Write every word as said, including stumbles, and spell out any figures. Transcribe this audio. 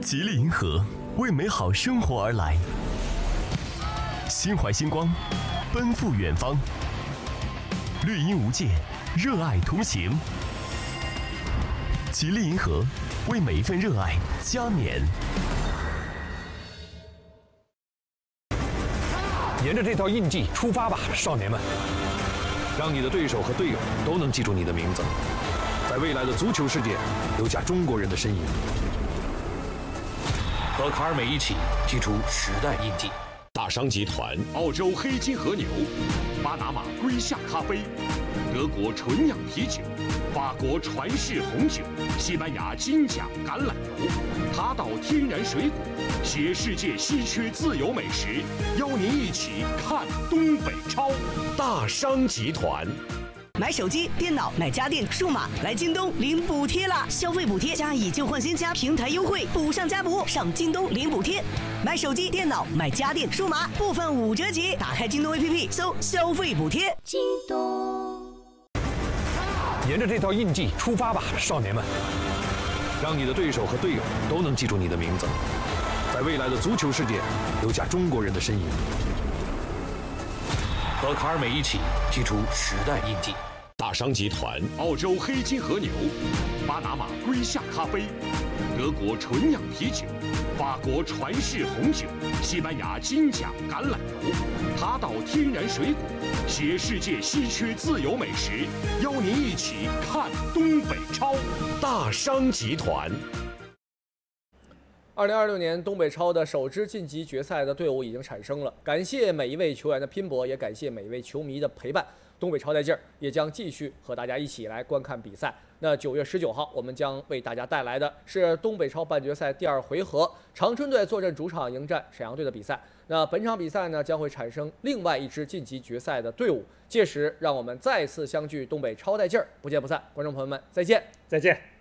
吉利银河，为美好生活而来。心怀星光，奔赴远方。绿荫无界，热爱同行。吉利银河，为每一份热爱加冕。 沿着这条印记出发吧，少年们！让你的对手和队友都能记住你的名字，在未来的足球世界留下中国人的身影。和卡尔美一起踢出时代印记。 大商集团、 澳洲黑金和牛、巴拿马瑰夏咖啡、德国纯酿啤酒、法国传世红酒、西班牙金奖橄榄油、塔岛天然水果，携世界稀缺自由美食，邀您一起看东北超。 大商集团。 买手机、电脑、买家电、数码，来京东领补贴啦！消费补贴加以旧换新加平台优惠，补上加补，上京东领补贴。买手机、电脑、买家电、数码，部分五折起。打开京东 A P P， 搜消费补贴。京东。 沿着这条印记出发吧，少年们！让你的对手和队友都能记住你的名字，在未来的足球世界留下中国人的身影。和卡尔美一起踢出时代印记。 大商集团、 澳洲黑金和牛、巴拿马瑰夏咖啡、德国纯酿啤酒、法国传世红酒、西班牙金奖橄榄油、塔岛天然水果，携世界稀缺自由美食，邀您一起看东北超。 大商集团。 二零二六年东北超的首支晋级决赛的队伍已经产生了，感谢每一位球员的拼搏，也感谢每一位球迷的陪伴。东北超在这儿也将继续和大家一起来观看比赛。那九月十九号，我们将为大家带来的是东北超半决赛第二回合，长春队坐镇主场迎战沈阳队的比赛。那本场比赛呢，将会产生另外一支晋级决赛的队伍，届时让我们再次相聚东北超在这儿，不见不散。观众朋友们，再见， 再见。